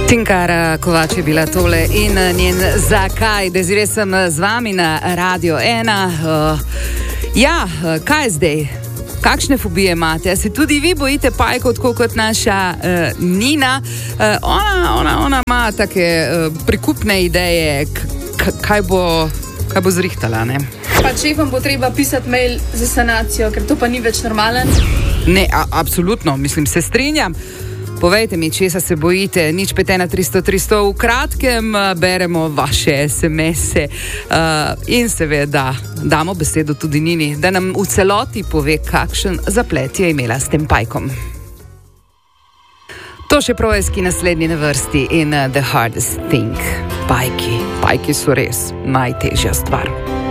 Tinkara Kovač je bila tole in njen Zakaj. Zdaj sem z vami na Radio 1. Kaj zdaj? Kakšne fobije imate? Se tudi vi bojite pajkov, tako kot naša Nina? Ona ima take prikupne ideje, kaj bo zrihtala, ne? Pa šefom bo treba pisati mail za sanacijo, ker to pa ni več normalen. Ne, absolutno, mislim, se strinjam. Povejte mi, česa se bojite, nič 51300. V kratkem beremo vaše SMS-e in seveda damo besedo tudi Nini, da nam v celoti pove, kakšen zaplet je imela s tem pajkom. To še Projski naslednji na vrsti in The Hardest Thing. Pajki so res najtežja stvar.